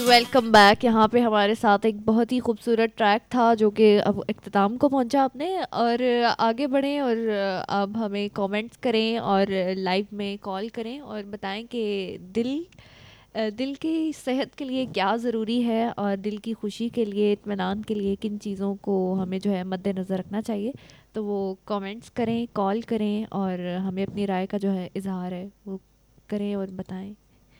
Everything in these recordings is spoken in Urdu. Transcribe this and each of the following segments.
Welcome back. یہاں پہ ہمارے ساتھ ایک بہت ہی خوبصورت ٹریک تھا جو کہ اب اختتام کو پہنچا اپنے, اور آگے بڑھیں اور اب ہمیں کامنٹس کریں اور لائیو میں کال کریں اور بتائیں کہ دل کی صحت کے لیے کیا ضروری ہے اور دل کی خوشی کے لیے, اطمینان کے لیے کن چیزوں کو ہمیں جو ہے مد نظر رکھنا چاہیے. تو وہ کامنٹس کریں, کال کریں اور ہمیں اپنی رائے کا جو ہے اظہار ہے وہ کریں اور بتائیں.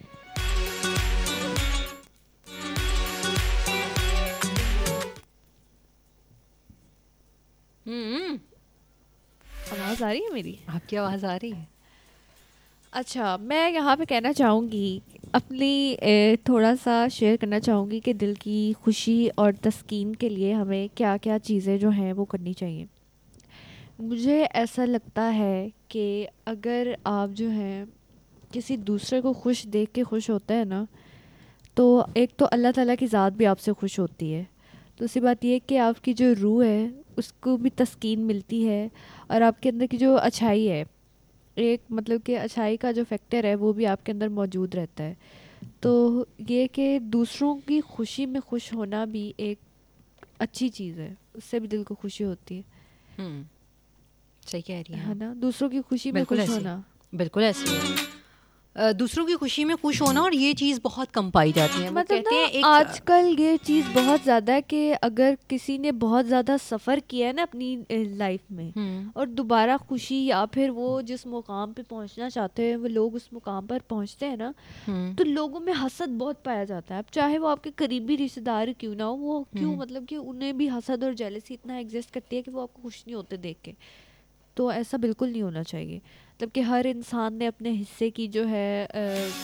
آواز آ رہی ہے میری؟ آپ کی آواز آ رہی ہے. اچھا, میں یہاں پہ کہنا چاہوں گی, اپنی تھوڑا سا شیئر کرنا چاہوں گی کہ دل کی خوشی اور تسکین کے لیے ہمیں کیا کیا چیزیں جو ہیں وہ کرنی چاہیے. مجھے ایسا لگتا ہے کہ اگر آپ جو ہیں کسی دوسرے کو خوش دیکھ کے خوش ہوتے ہیں نا, تو ایک تو اللہ تعالیٰ کی ذات بھی آپ سے خوش ہوتی ہے. دوسری بات یہ کہ آپ کی جو روح ہے اس کو بھی تسکین ملتی ہے, اور آپ کے اندر کی جو اچھائی ہے, ایک مطلب کہ اچھائی کا جو فیکٹر ہے وہ بھی آپ کے اندر موجود رہتا ہے. تو یہ کہ دوسروں کی خوشی میں خوش ہونا بھی ایک اچھی چیز ہے, اس سے بھی دل کو خوشی ہوتی ہے. صحیح کہہ رہی ہیں ہے آپ. نا, دوسروں کی خوشی میں بالکل خوش ایسے, ہونا. بالکل ایسے ہے. دوسروں کی خوشی میں خوش ہونا, اور یہ چیز بہت کم پائی جاتی ہے. وہ مطلب کہتے نا ہیں ایک آج کل یہ چیز بہت زیادہ ہے کہ اگر کسی نے بہت زیادہ سفر کیا ہے نا اپنی لائف میں, اور دوبارہ خوشی یا پھر وہ جس مقام پہ پہنچنا چاہتے ہیں وہ لوگ اس مقام پر پہنچتے ہیں نا, تو لوگوں میں حسد بہت پایا جاتا ہے. اب چاہے وہ آپ کے قریبی رشتے دار کیوں نہ ہو, وہ کیوں مطلب کہ انہیں بھی حسد اور جیلسی اتنا ایگزسٹ کرتی ہے کہ وہ آپ کو خوش نہیں ہوتے دیکھ کے. تو ایسا بالکل نہیں ہونا چاہیے. مطلب کہ ہر انسان نے اپنے حصے کی جو ہے